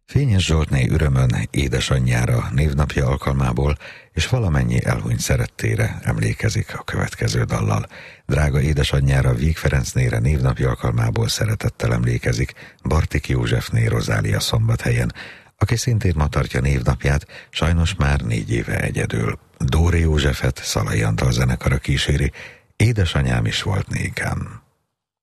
Fényes Zsoltné örömön édesanyjára névnapja alkalmából és valamennyi elhunyt szerettére emlékezik a következő dallal. Drága édesanyjára Víg Ferencnére névnapja alkalmából szeretettel emlékezik Bartik Józsefné Rozália Szombathelyen, aki szintén ma tartja névnapját, sajnos már 4 éve egyedül. Dóri Józsefet Szalai Antal zenekara kíséri, Édesanyám is volt nékem.